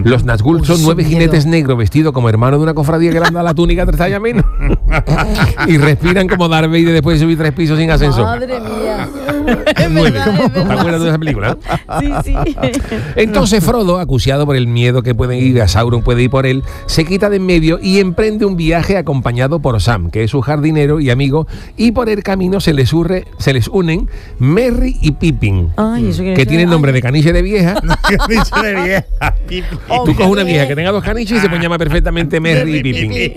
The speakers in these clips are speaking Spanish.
Los Nazgûl son 9 jinetes negros vestidos como hermanos de una cofradía que le han dado la túnica 3 tallas menos. Y respiran como Darth Vader después de subir 3 pisos sin ascensor. Madre mía. 9. ¿Te acuerdas de esa película? Sí, sí. Entonces Frodo, acuciado por el miedo que pueden ir, a Sauron puede ir por él, se quita de en medio y emprende un viaje acompañado por Sam, que es su jardinero y amigo, y por el camino se les unen Merry y Pippin, Ay, eso que tienen nombre de caniche de vieja. Caniche de vieja. Tú coges una vieja que tenga 2 caniches y se puede llamar perfectamente Merry y Pippin.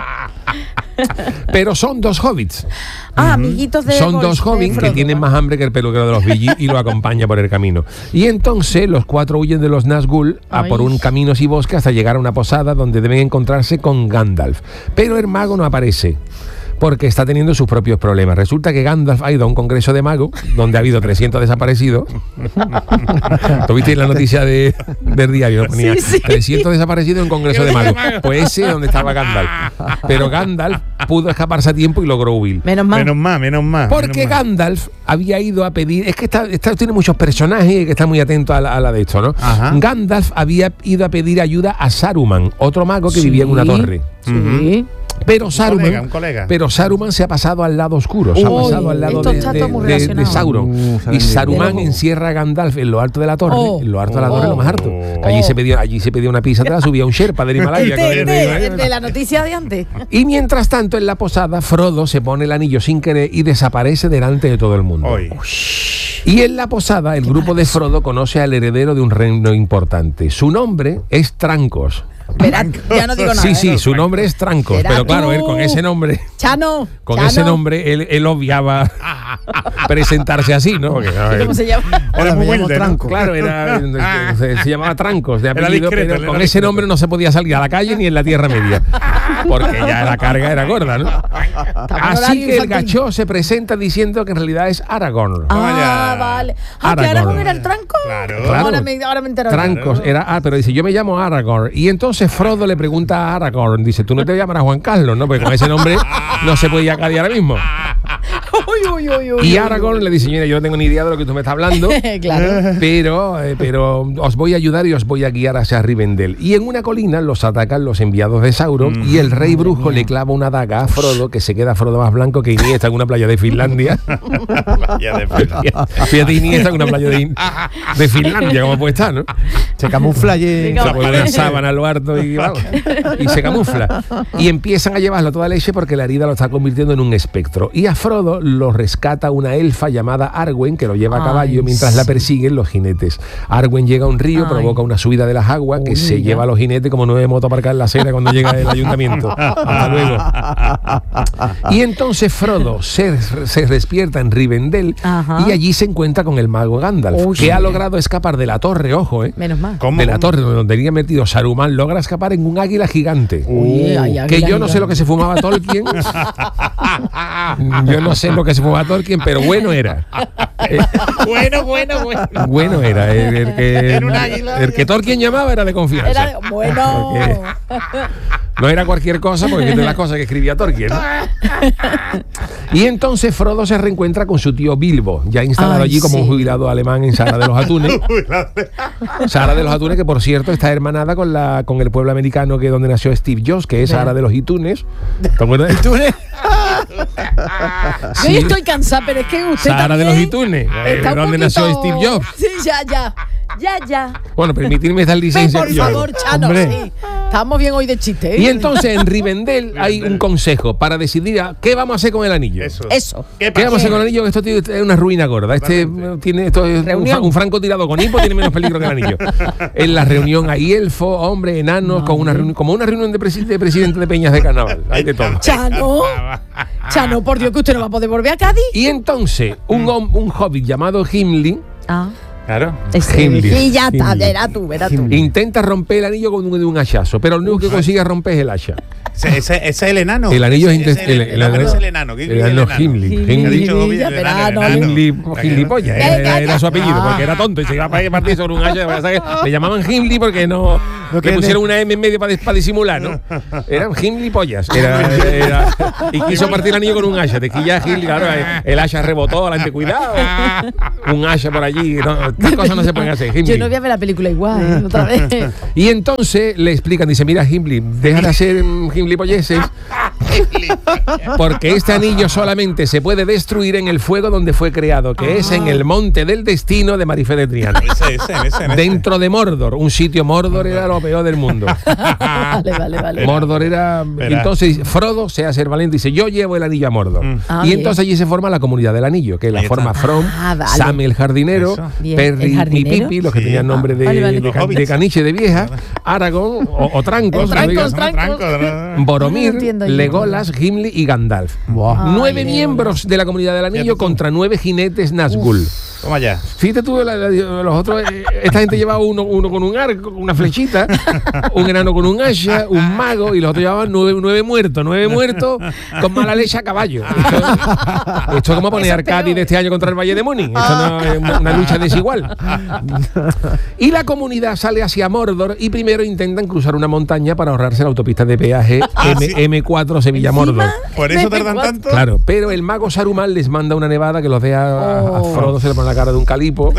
Pero son 2 hobbits. Amiguitos de Son 2 hobbits que tienen más hambre que el peluquero de los Billy y lo acompaña por el camino. Y entonces los 4 huyen de los Nazgûl a por un caminos y bosques hasta llegar a una posada donde deben encontrarse con Gandalf. Pero el mago no aparece, porque está teniendo sus propios problemas. Resulta que Gandalf ha ido a un congreso de magos donde ha habido 300 desaparecidos. ¿Tuviste la noticia del diario? Ponía, sí. 300 desaparecidos en un congreso de magos. Pues ese es donde estaba Gandalf. Pero Gandalf pudo escaparse a tiempo y logró huir. Menos mal. Porque Gandalf había ido a pedir... Es que esta tiene muchos personajes y hay que estar muy atento a la de esto, ¿no? Ajá. Gandalf había ido a pedir ayuda a Saruman, otro mago que vivía en una torre. Sí. Pero Saruman se ha pasado al lado oscuro, se ha pasado al lado de Sauron. Y Saruman encierra a Gandalf en lo alto de la torre, en lo alto de la torre, lo más alto. Allí se pedía una pizza, te la subía un Sherpa del Himalaya. De la noticia de antes. Y mientras tanto, en la posada, Frodo se pone el anillo sin querer y desaparece delante de todo el mundo. Y en la posada, el grupo de Frodo conoce al heredero de un reino importante. Su nombre es Trancos. Verán, ya no digo nada. Sí, su nombre es Trancos, pero claro, él con ese nombre... Ese nombre, él obviaba presentarse así, ¿no? Porque, ¿cómo se llama? Hola, me llamo Trancos. Claro, se llamaba Trancos de apellido, pero con ese nombre no se podía salir a la calle ni en la Tierra Media, porque ya la carga era gorda, ¿no? Así que el gachó se presenta diciendo que en realidad es Aragorn. Vale. ¿Que Aragorn era el Tranco? Claro. Ahora me entero. Trancos era, pero dice, yo me llamo Aragorn. Y entonces Frodo le pregunta a Aragorn, dice, tú no te llamarás Juan Carlos, ¿no? Porque con ese nombre no se puede ir a Cádiz ahora mismo. Y Aragorn le dice, mira, yo no tengo ni idea de lo que tú me estás hablando. Claro. Pero os voy a ayudar y os voy a guiar hacia Rivendell. Y en una colina los atacan los enviados de Sauron y el rey brujo le clava una daga a Frodo, que se queda Frodo más blanco que Iniesta en una playa de Finlandia. Fíjate, Iniesta en una playa de Finlandia, como puede estar, ¿no? Se camufla y se pone una sábana a lo harto y se camufla. Y empiezan a llevarlo toda leche porque la herida lo está convirtiendo en un espectro. Y a Frodo lo rescata una elfa llamada Arwen, que lo lleva a caballo mientras la persiguen los jinetes. Arwen llega a un río, provoca una subida de las aguas que se lleva a los jinetes como 9 motos aparcadas en la acera cuando llega el ayuntamiento. Hasta luego. Y entonces Frodo se despierta en Rivendell y allí se encuentra con el mago Gandalf, que ha logrado escapar de la torre, ojo, menos mal. De la torre donde tenía metido Saruman, logra escapar en un águila gigante. Que yo no sé lo que se fumaba Tolkien. Yo no sé lo que se fumaba Tolkien, pero bueno era. Bueno era. El que Tolkien llamaba era de confianza. No era cualquier cosa, porque es de las cosas que escribía Tolkien, ¿no? Y entonces Frodo se reencuentra con su tío Bilbo, ya instalado allí como un jubilado alemán en Sara de los Atunes. Sara de los Atunes, que por cierto está hermanada con el pueblo americano que donde nació Steve Jobs, que es Sara de los Itunes. ¿Te acuerdas de Itunes? Yo ya estoy cansada, pero es que usted Sara de los Itunes, donde nació Steve Jobs. Sí, ya. Bueno, permitirme dar licencia. Por favor, Chano, sí. Estamos bien hoy de chiste, ¿eh? Y entonces en Rivendell hay un consejo para decidir qué vamos a hacer con el anillo. Eso. ¿Qué vamos a hacer con el anillo? Esto es una ruina gorda. Esto es un francotirador con hipo, tiene menos peligro que el anillo. En la reunión hay elfos, hombres, enanos, como una reunión de presidente de peñas de carnaval. Hay de todo. Chano, por Dios, que usted no va a poder volver a Cádiz. Y entonces un hobbit llamado Gimli. Claro. Sí, ya está, verás tú. Intenta romper el anillo con un hachazo, pero lo único que consigue romper es el hacha. ¿Ese es el enano? El anillo es el enano. El enano Gimli. Gimli polla. Era su apellido, porque era tonto y se iba a partir sobre un hacha. Le llamaban Gimli porque no Le pusieron una M en medio para disimular, ¿no? Eran Gimli pollas. Y quiso partir el anillo con un asha. De que ya Gimli, claro, el asha rebotó, la gente, cuidado. Un asha por allí. No, estas cosas no se pueden hacer, Gimli. Yo no voy a ver la película igual, otra vez. Y entonces le explican, dice, mira, Gimli, deja de hacer gimlipolleses, porque este anillo solamente se puede destruir en el fuego donde fue creado, que es en el monte del destino de Marifé de Triana. Ese. Dentro de Mordor, un sitio. Mordor era lo peor del mundo. Vale. Mordor era... Entonces Frodo se hace el valiente y dice, yo llevo el anillo a Mordor. Y entonces allí se forma la comunidad del anillo, que la forma From, Sam el jardinero, Perry y Pipi, los que tenían nombre de caniche de vieja, Aragorn o Trancos, Boromir, Legolas, Gimli y Gandalf. 9 miembros de la comunidad del anillo contra 9 jinetes Nazgûl. Toma ya. Fíjate tú, los otros, esta gente llevaba uno con un arco, una flechita, un enano con un asha, un mago, y los otros llevaban 9 muertos con mala leche a caballo. Esto es como poner Arcadi de este año contra el Valle de Muni. Esto no es una lucha desigual. Y la comunidad sale hacia Mordor y primero intentan cruzar una montaña para ahorrarse la autopista de peaje M4 Sevilla-Mordor. ¿Por eso tardan tanto? Claro, pero el mago Saruman les manda una nevada que los deja a Frodo, se le pone la cara de un calipo.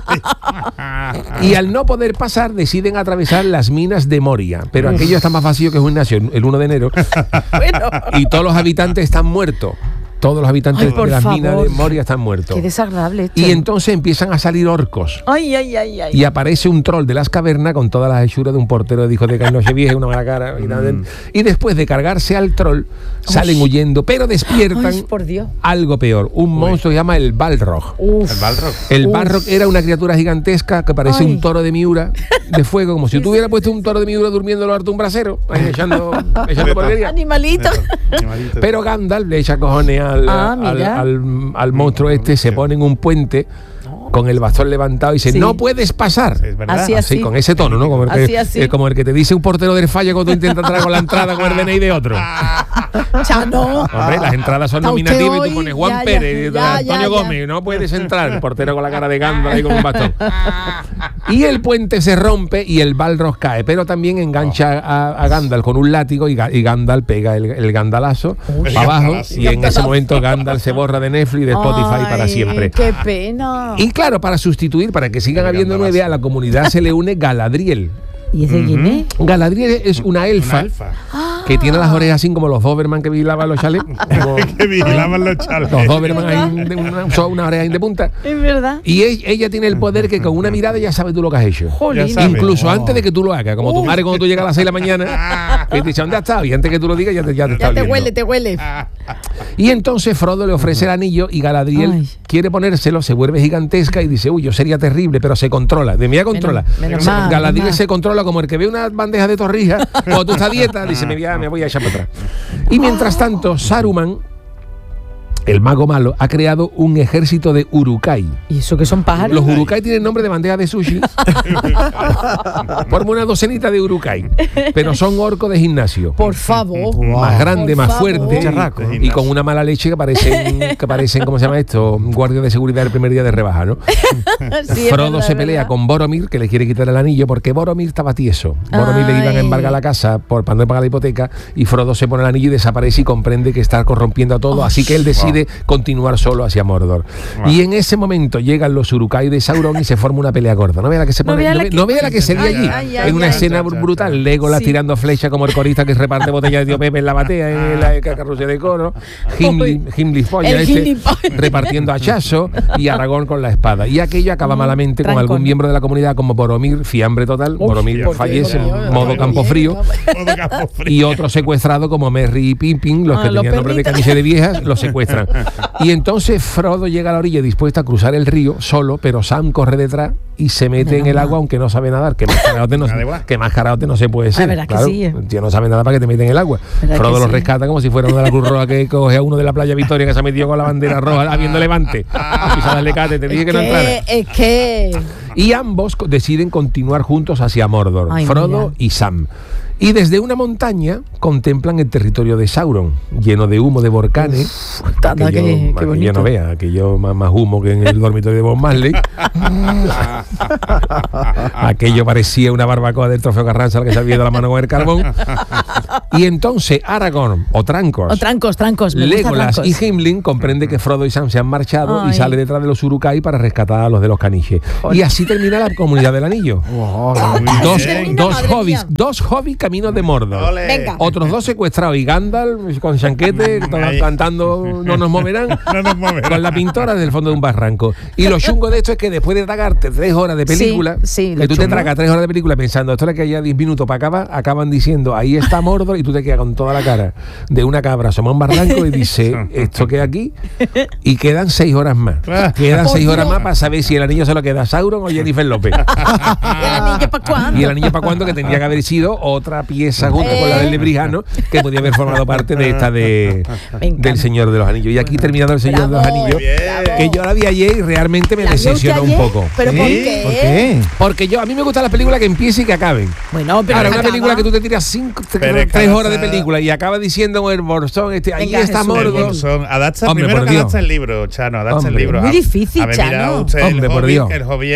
Y al no poder pasar, deciden atravesar las minas de Moria. Pero aquello está más vacío que un gimnasio el 1 de enero. Y todos los habitantes están muertos. Todos los habitantes de las minas de Moria están muertos. Qué desagradable esto. Y entonces empiezan a salir orcos. Ay. Y aparece un troll de las cavernas con todas las hechuras de un portero de discoteca en Nochevieja, una mala cara. Y después de cargarse al troll, salen huyendo, pero despiertan por Dios. algo peor. Un monstruo que se llama el Balrog. El Balrog era una criatura gigantesca que parece un toro de Miura de fuego, como si tú hubieras puesto un toro de Miura durmiendo en lo harto un brasero, ahí echando porquería. Animalito. Pero Gandalf le echa cojones al monstruo este, se pone en un puente con el bastón levantado y dice, no puedes pasar. Es verdad. Así. Con ese tono, ¿no? Como el que te dice un portero del Falla cuando tú intentas entrar con la entrada con el DNI de otro. Chano. Hombre, las entradas son nominativas y tú pones Juan Pérez, Antonio Gómez, no puedes entrar. El portero con la cara de Gandalf ahí con un bastón. Y el puente se rompe y el Balrog cae, pero también engancha a Gandalf con un látigo y Gandalf pega el gandalazo para abajo. Y en ese momento Gandalf se borra de Netflix y de Spotify para siempre. ¡Qué pena! Y claro, para sustituir, para que sigan habiendo 9, a la comunidad se le une Galadriel. ¿Y ese quién es? Galadriel es una elfa que tiene las orejas así como los Doberman que vigilaban los chalets. Que vigilaban los chalets. Los Doberman ahí, una oreja ahí de punta. Es verdad. Y ella tiene el poder que con una mirada ya sabe tú lo que has hecho. Incluso antes de que tú lo hagas. Como tu madre cuando tú llegas a las 6 de la mañana, que te dice, ¿dónde has estado? Y antes que tú lo digas ya te está oliendo. Te huele. Y entonces Frodo le ofrece el anillo y Galadriel quiere ponérselo, se vuelve gigantesca y dice, uy, yo sería terrible, pero se controla. De mí controla. Galadriel se controla como el que ve una bandeja de torrijas cuando tú estás a dieta, dice, me voy a echar para atrás. Y mientras tanto, Saruman, el mago malo, ha creado un ejército de Uruk-hai. ¿Y eso que son pájaros? Los Uruk-hai tienen nombre de bandeja de sushi. Forma una docenita de Uruk-hai, pero son orcos de gimnasio. Por favor. Más grande, más fuerte. Y con una mala leche que parecen, ¿cómo se llama esto? Guardias de seguridad el primer día de rebaja, ¿no? Frodo se pelea con Boromir, que le quiere quitar el anillo, porque Boromir estaba tieso. Boromir le iban a embargar la casa para no pagar la hipoteca, y Frodo se pone el anillo y desaparece y comprende que está corrompiendo a todo, así que él decide continuar solo hacia Mordor. Y en ese momento llegan los Uruk-hai de Sauron y se forma una pelea gorda. No vea la que se pone, no vea la que se ve allí. En una escena brutal, Legolas tirando flecha como el corista que reparte botella de tío Pepe en la batea, en la carrocería de coro, Gimli Folla repartiendo hachazo y Aragorn con la espada. Y aquello acaba malamente con algún miembro de la comunidad como Boromir, fiambre total. Boromir fallece en modo campo frío. Y otro secuestrado como Merry y Pippin, los que tenían nombre de caniche de viejas, los secuestran. Y entonces Frodo llega a la orilla dispuesto a cruzar el río solo, pero Sam corre detrás y se mete en el agua aunque no sabe nadar. Que más caraote no se puede ser. Claro, sí, el tío no sabe nada para que te mete en el agua. Frodo lo rescata como si fuera uno de la Cruz Roja que coge a uno de la playa Victoria que se ha metido con la bandera roja habiendo levante. Y se darle cate, te dije que no entrara. Y ambos deciden continuar juntos hacia Mordor, Frodo y Sam. Y desde una montaña contemplan el territorio de Sauron, lleno de humo de volcanes. Anda, qué Aquello bonito. no vea, aquello más humo que en el dormitorio de Bob Marley. Aquello parecía una barbacoa del trofeo Carranza, la que se había ido la mano con el carbón. Y entonces Aragorn, o Trancos, Trancos. Me gusta Legolas Trancos. y Gimli comprende que Frodo y Sam se han marchado y Ay. sale detrás de los Uruk-hai para rescatar a los de los Caniches. Y así termina la comunidad del anillo. Dos, bien. dos Madre hobbits, mía. dos hobbits caminos de Mordor. Ole. Venga. Otros dos secuestrados y Gandalf con chanquete Ahí. cantando No nos moverán. No nos moverán. Con la pintora del fondo de un barranco. Y lo chungo de esto es que después de tragarte 3 horas de película, Sí, lo que tú te chungo. tragas 3 horas de película pensando esto es que haya 10 minutos para acabar, acaban diciendo ahí está Mordor y tú te quedas con toda la cara de una cabra asoma un barranco y dice esto queda aquí y quedan 6 horas más. Quedan Por 6 horas Dios. más para saber si el anillo se lo queda a Sauron o Jennifer López. ¿Y el anillo para cuándo? Y el anillo para cuándo, que tendría que haber sido otra pieza junto con la del Lebrijano, que podía haber formado parte de esta Me encanta. del Señor de los Anillos. Y aquí terminado el Señor de los Bravo, Anillos, bravo. que yo la vi ayer y realmente me ¿La vio decepcionó usted un ayer? poco. ¿Pero ¿Sí? por qué? ¿Por qué? Porque a mí me gustan las películas que empiecen y que acaben. Bueno, pero Ahora, una acaba. película que tú te tiras Pero es que 3 horas de adapta- película y acaba diciendo el Borzón, ahí Venga, está Jesús. Mordor. Adapta, Hombre, primero por que Dios. adapta el libro, Chano, adapta Hombre. el libro. Muy difícil, a ver, mira, Chano. usted, Hombre, por Dios. el hobby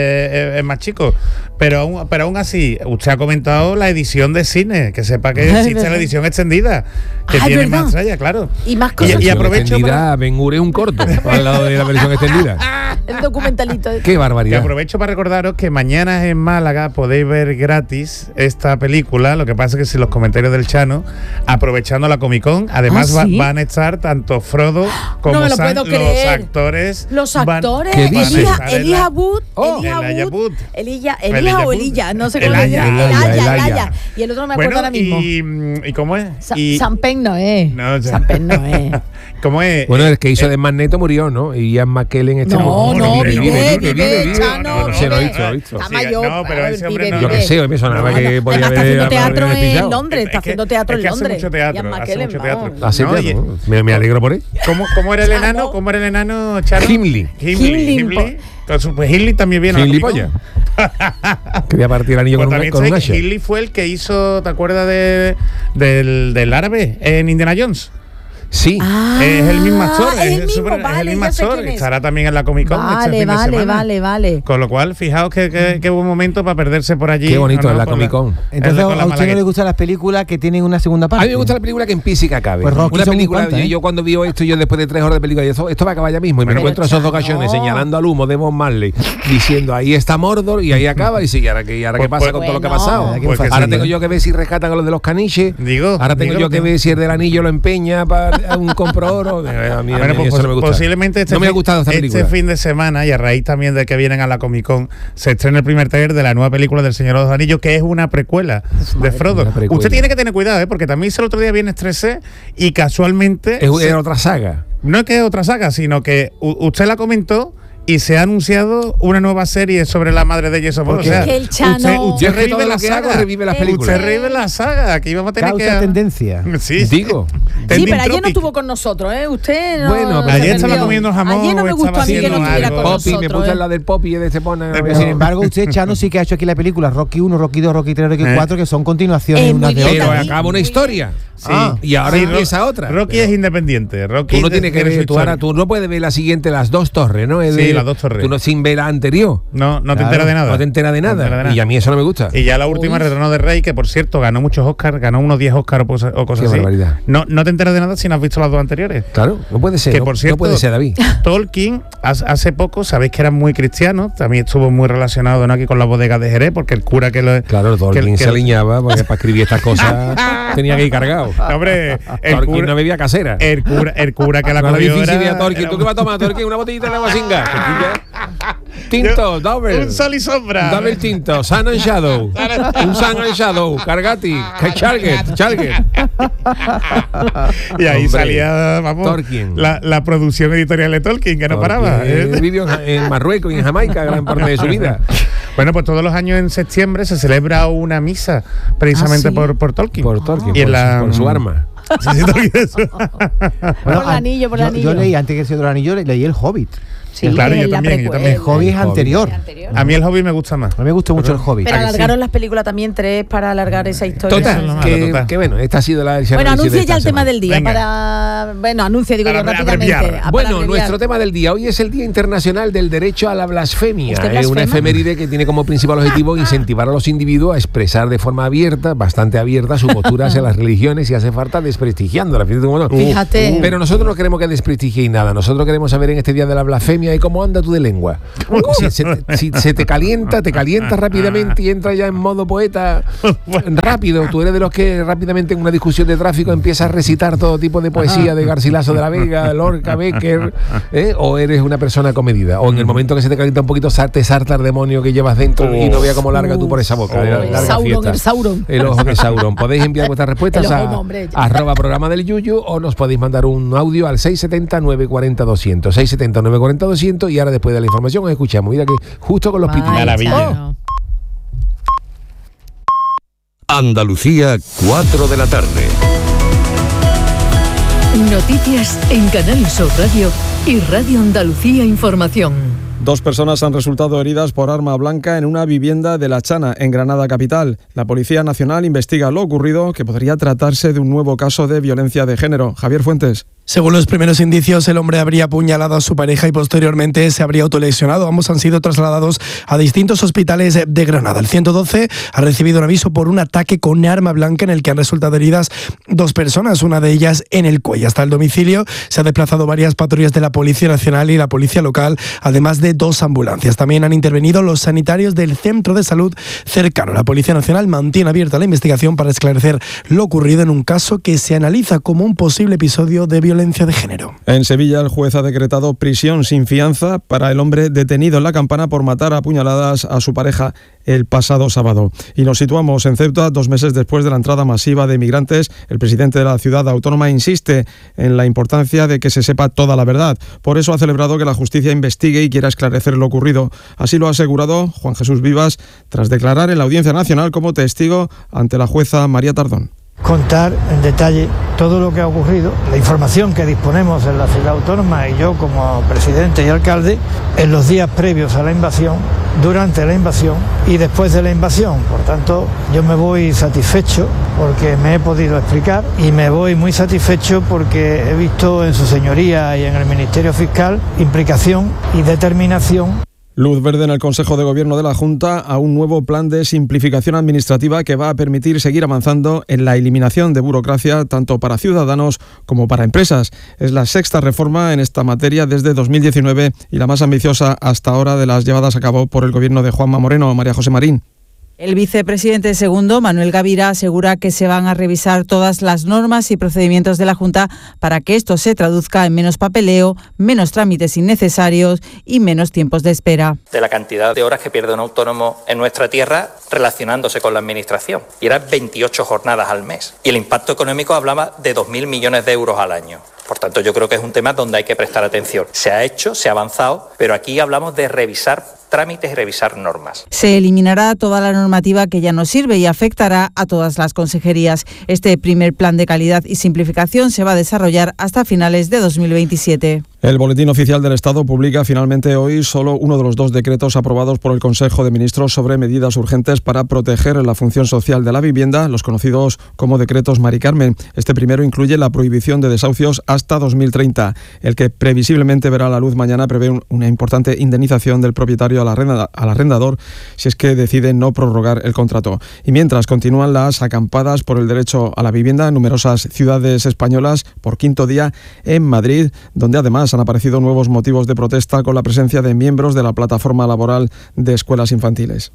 es más chico. Pero aún así, usted ha comentado la edición de cine, que sepa que Es existe verdad. la edición extendida, que Ah, es tiene verdad. más tralla, claro. Y más Y- cosas. y Versión aprovecho extendida, Ben-Hur es un corto al lado de la versión extendida. El documentalito. Qué Y barbaridad. aprovecho para recordaros que mañana en Málaga podéis ver gratis esta película. Lo que pasa es que si los comentarios del Chano, aprovechando la Comic Con, además ¿Ah, sí? van a estar tanto Frodo como me lo Sam, puedo los creer. actores. Los van- actores, ¿Qué dices? Elijah Wood, Elijah Wood. Elijah Elijah o Wood. Elijah, no sé cómo Elijah. se llama. Elijah. Elijah. Y el otro no me acuerdo Bueno, ahora mismo. ¿y cómo es? Y- Sam Penn no es. No, ya. Sam Penn no es. ¿Cómo es? Bueno, el que hizo de Magneto murió, ¿no? Y Ian McKellen este No, no, hombre, vive, Chano, No sé, lo he vive. dicho, lo he dicho. Está Sí, mayor. no, pero ese hombre no- Yo qué sé, hoy me sonaba No, que no. podía Además, haber está haciendo teatro haber en pillado. Londres. Está haciendo teatro en es que hace Londres. mucho teatro, Ian hace McKellen, mucho vamos. teatro. Hace No, teatro, y- ¿no? Me alegro por él. ¿Cómo era el Chano. enano? ¿Cómo era el enano, Chano? Gimli. Gimli. Pues Gimli también viene a la Gimli Comic Con. polla. Quería partir el anillo Pues con también un sabes hacha. que Gimli fue el que hizo, ¿te acuerdas del árabe en Indiana Jones? Sí. Es el mismo actor, es el mismo, es el vale, mismo ya sé actor. quién es. Estará también en la Comic Con. este Vale, fin de vale, semana. vale. Con lo cual, fijaos que buen momento para perderse por allí. Qué bonito es la Con Comic Con. Entonces, con la ¿a usted no le Malagueta. gustan las películas que tienen una segunda parte? A mí me gusta la película que empiece y que acabe. Pues Rocky Una son película, cuantas, ¿eh? yo cuando vi esto, yo después de 3 horas de película, y esto va a acabar ya mismo. Y me Bueno, encuentro a esos dos Chano. gallones señalando al humo de Bob Marley, diciendo ahí está Mordor y ahí acaba. Y sí, ¿y ahora qué Pues- pasa con todo lo que ha bueno. pasado? Pues que Pues Ahora sí, tengo ¿eh? yo que ver si rescatan a los de los caniches. Ahora tengo yo que ver si el del anillo lo empeña para un compro oro. A mí Bueno, pues eso no me gusta. posiblemente no me ha gustado esta película. fin de semana, y a raíz también de que vienen a la Comic Con, se estrena el primer trailer de la nueva película del Señor de los Anillos, que es una precuela de Frodo. una precuela. Usted tiene que tener cuidado, porque también hice el otro día Viernes 13 y casualmente Es otra saga. no es que es otra saga, sino que usted la comentó y se ha anunciado una nueva serie sobre la madre de Jason Bourne. O qué? sea, Que el Chano- usted Yo es que revive todo la lo que hago saga. revive las Usted películas. Usted revive la saga. Aquí vamos a tener Causa que... tendencia. Sí, Digo. Sí, pero ayer no Trending estuvo con nosotros, ¿eh? Usted no. Bueno, se ayer estaba perdió. comiendo jamón, Ayer no me o gustó a mí que estaba no estuviera haciendo con algo. Poppy, me nosotros. puse ¿eh? la del Poppy de este pone. Pero sin embargo, usted, Chano, sí que ha hecho aquí la película Rocky 1, Rocky 2, Rocky 3, Rocky 4, que son continuaciones Es unas muy de bien, otras. Pero David. acaba una historia. Sí. Ah, y ahora Sí, empieza otra. Rocky es independiente. Rocky Tú no tienes que tiene su ver, historia. tú no puedes ver la siguiente, las dos torres, ¿no? Es Sí, de- las dos torres. Tú no sin ver la anterior. No te Claro, enteras de nada. No te enteras de No te nada. enteras de Y a mí eso no me gusta. Y ya la última, Uy. Retorno de Rey, que por cierto ganó muchos Oscars, ganó unos 10 Oscars o cosas Qué así. barbaridad. No te enteras de nada si no has visto las dos anteriores. Claro, no puede ser. Que no, por cierto, no puede ser, David. Tolkien hace poco, sabéis que era muy cristiano, también estuvo muy relacionado, ¿no?, aquí con la bodega de Jerez, porque el cura que lo... Claro, Tolkien que- se aliñaba porque para escribir estas cosas tenía que ir cargado. Hombre, el Tolkien cura, no bebía casera. el cura que la No era cogió difícil era- ir a Tolkien. era ¿Tú qué vas a tomar, Tolkien? Una botellita de agua singa. Tinto, double. un sol y sombra. Double tinto, Sun and Shadow. Un Sun and Shadow, Cargati, Charget. Y ahí Hombre, salía, vamos, Tolkien. la producción editorial de Tolkien, que no paraba. Vivió en Marruecos y en Jamaica gran parte de su vida. Bueno, pues todos los años en septiembre se celebra una misa precisamente ¿Ah, sí? por Tolkien. Por Tolkien, Y en por su arma. Sí, sí, Tolkien es su- Por el anillo, por el Yo anillo. leí, antes que el Señor del Anillo, leí El Hobbit. Sí, Claro, yo la también. El Hobbit es anterior. A mí el Hobbit me gusta más. A mí me gusta mucho el Hobbit. Pero ¿A que alargaron sí? las películas también 3 para alargar esa historia. Eso es lo Total, malo, total. que bueno, esta ha sido la Bueno, análisis de anuncie esta ya el tema semana. del día. Venga. Bueno, anuncie, digo yo Para rápidamente. abreviar. para Bueno, abreviar. nuestro tema del día hoy es el Día Internacional del Derecho a la Blasfemia. ¿Usted Es una blasfema? efeméride que tiene como principal objetivo incentivar a los individuos a expresar de forma abierta, bastante abierta, su postura hacia las religiones y hace falta desprestigiándolas. Fíjate. Pero nosotros no queremos que desprestigiéis nada. Nosotros queremos saber en este Día de la Blasfemia y cómo anda tú de lengua. Si se te calientas rápidamente y entras ya en modo poeta rápido. Tú eres de los que rápidamente en una discusión de tráfico empiezas a recitar todo tipo de poesía de Garcilaso de la Vega, Lorca, Becker, o eres una persona comedida. O en el momento que se te calienta un poquito, te salta el demonio que llevas dentro y no vea cómo larga tú por esa boca. Larga fiesta. El Sauron. El ojo de Sauron. Podéis enviar vuestras respuestas El ojo, a hombre. @programa del Yuyu o nos podéis mandar un audio al 670-940-200. 670-940-200 y ahora después de la información os escuchamos. Mira que justo con los Ay, pitidos. Maravilla. chao. Andalucía, 4 de la tarde. Noticias en Canal Sur Radio y Radio Andalucía Información. 2 personas han resultado heridas por arma blanca en una vivienda de La Chana, en Granada capital. La Policía Nacional investiga lo ocurrido, que podría tratarse de un nuevo caso de violencia de género. Javier Fuentes. Según los primeros indicios, el hombre habría apuñalado a su pareja y posteriormente se habría autolesionado. Ambos han sido trasladados a distintos hospitales de Granada. El 112 ha recibido un aviso por un ataque con arma blanca en el que han resultado heridas 2 personas, una de ellas en el cuello. Hasta el domicilio se han desplazado varias patrullas de la Policía Nacional y la Policía Local, además de 2 ambulancias. También han intervenido los sanitarios del centro de salud cercano. La Policía Nacional mantiene abierta la investigación para esclarecer lo ocurrido en un caso que se analiza como un posible episodio de violencia de género. En Sevilla, el juez ha decretado prisión sin fianza para el hombre detenido en La Campana por matar a puñaladas a su pareja el pasado sábado. Y nos situamos en Ceuta 2 meses después de la entrada masiva de migrantes. El presidente de la ciudad autónoma insiste en la importancia de que se sepa toda la verdad. Por eso ha celebrado que la justicia investigue y quiera esclarecer lo ocurrido. Así lo ha asegurado Juan Jesús Vivas tras declarar en la Audiencia Nacional como testigo ante la jueza María Tardón. Contar en detalle todo lo que ha ocurrido, la información que disponemos en la ciudad autónoma y yo como presidente y alcalde en los días previos a la invasión, durante la invasión y después de la invasión. Por tanto, yo me voy satisfecho porque me he podido explicar y me voy muy satisfecho porque he visto en su señoría y en el Ministerio Fiscal implicación y determinación. Luz verde en el Consejo de Gobierno de la Junta a un nuevo plan de simplificación administrativa que va a permitir seguir avanzando en la eliminación de burocracia tanto para ciudadanos como para empresas. Es la 6ª reforma en esta materia desde 2019 y la más ambiciosa hasta ahora de las llevadas a cabo por el Gobierno de Juanma Moreno. María José Marín. El vicepresidente segundo, Manuel Gavira, asegura que se van a revisar todas las normas y procedimientos de la Junta para que esto se traduzca en menos papeleo, menos trámites innecesarios y menos tiempos de espera. De la cantidad de horas que pierde un autónomo en nuestra tierra relacionándose con la administración. Y eran 28 jornadas al mes. Y el impacto económico hablaba de 2.000 millones de euros al año. Por tanto, yo creo que es un tema donde hay que prestar atención. Se ha hecho, se ha avanzado, pero aquí hablamos de revisar trámites y revisar normas. Se eliminará toda la normativa que ya no sirve y afectará a todas las consejerías. Este primer plan de calidad y simplificación se va a desarrollar hasta finales de 2027. El Boletín Oficial del Estado publica finalmente hoy solo uno de los 2 decretos aprobados por el Consejo de Ministros sobre medidas urgentes para proteger la función social de la vivienda, los conocidos como decretos Mari Carmen. Este primero incluye la prohibición de desahucios hasta 2030. El que previsiblemente verá la luz mañana prevé una importante indemnización del propietario al arrendador si es que decide no prorrogar el contrato. Y mientras continúan las acampadas por el derecho a la vivienda en numerosas ciudades españolas, por 5º día en Madrid, donde además han aparecido nuevos motivos de protesta con la presencia de miembros de la plataforma laboral de escuelas infantiles.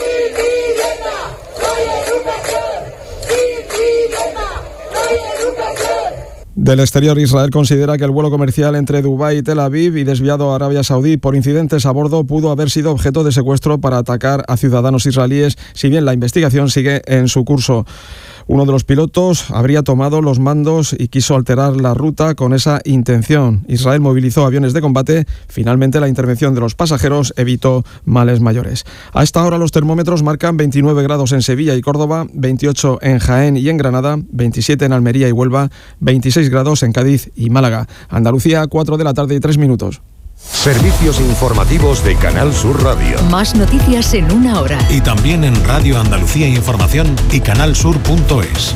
Del exterior, Israel considera que el vuelo comercial entre Dubái y Tel Aviv y desviado a Arabia Saudí por incidentes a bordo pudo haber sido objeto de secuestro para atacar a ciudadanos israelíes, si bien la investigación sigue en su curso. Uno de los pilotos habría tomado los mandos y quiso alterar la ruta con esa intención. Israel movilizó aviones de combate. Finalmente, la intervención de los pasajeros evitó males mayores. A esta hora los termómetros marcan 29 grados en Sevilla y Córdoba, 28 en Jaén y en Granada, 27 en Almería y Huelva, 26 grados en Cádiz y Málaga. Andalucía, 4 de la tarde y 3 minutos. Servicios informativos de Canal Sur Radio. Más noticias en una hora. Y también en Radio Andalucía Información y canalsur.es.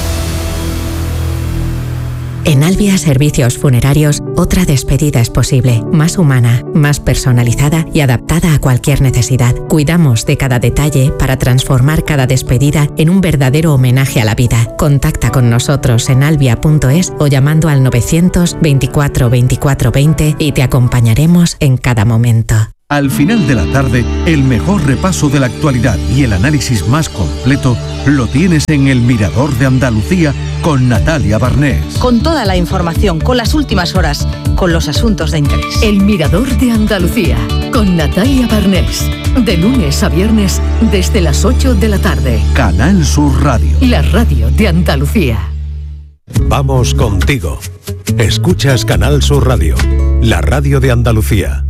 En Albia Servicios Funerarios, otra despedida es posible, más humana, más personalizada y adaptada a cualquier necesidad. Cuidamos de cada detalle para transformar cada despedida en un verdadero homenaje a la vida. Contacta con nosotros en albia.es o llamando al 900 24 24 20 y te acompañaremos en cada momento. Al final de la tarde, el mejor repaso de la actualidad y el análisis más completo lo tienes en El Mirador de Andalucía con Natalia Barnés. Con toda la información, con las últimas horas, con los asuntos de interés. El Mirador de Andalucía con Natalia Barnés. De lunes a viernes desde las 8 de la tarde. Canal Sur Radio. La radio de Andalucía. Vamos contigo. Escuchas Canal Sur Radio, la radio de Andalucía.